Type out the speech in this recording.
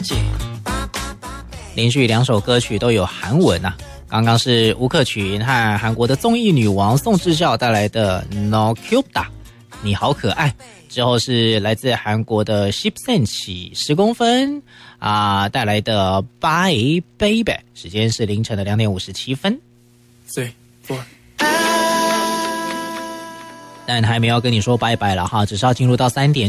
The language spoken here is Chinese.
连续2首歌曲都有韩文啊，刚刚是吴克群和韩国的综艺女王宋智孝带来的 No Cute， 你好可爱。之后是来自韩国的 10cm 10公分带来的 Bye Baby， 时间是凌晨的2点57分。 3、4。 但还没有跟你说拜拜了哈，只是要进入到3点。